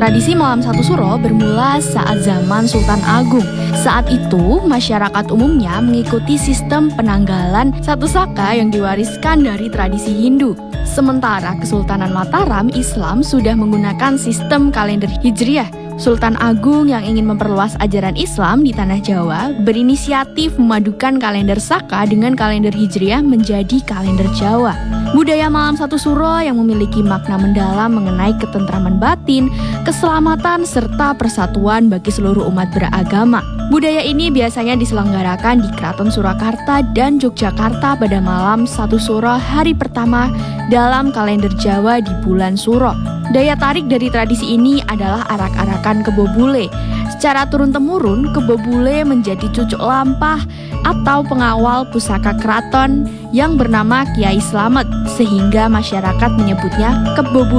Tradisi malam satu suro bermula saat zaman Sultan Agung. Saat itu, masyarakat umumnya mengikuti sistem penanggalan satu saka yang diwariskan dari tradisi Hindu. Sementara Kesultanan Mataram Islam sudah menggunakan sistem kalender Hijriah. Sultan Agung yang ingin memperluas ajaran Islam di tanah Jawa berinisiatif memadukan kalender Saka dengan kalender Hijriah menjadi kalender Jawa. Budaya malam satu suro yang memiliki makna mendalam mengenai ketentraman batin, keselamatan, serta persatuan bagi seluruh umat beragama. Budaya ini biasanya diselenggarakan di Keraton Surakarta dan Yogyakarta pada malam satu suro hari pertama dalam kalender Jawa di bulan Suro. Daya tarik dari tradisi ini adalah arak-arakan kebo bule. Secara turun-temurun, kebo bule menjadi cucuk lampah atau pengawal pusaka keraton yang bernama Kiai Slamet, sehingga masyarakat menyebutnya kebo bule.